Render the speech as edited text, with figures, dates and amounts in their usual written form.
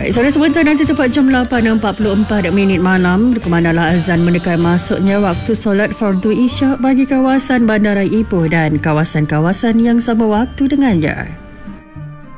Baik, sore sebentar nanti tepat jam 8.44 malam, berkumandanglah azan mendekat masuknya waktu solat fardu isyak bagi kawasan Bandaraya Ipoh dan kawasan-kawasan yang sama waktu dengannya.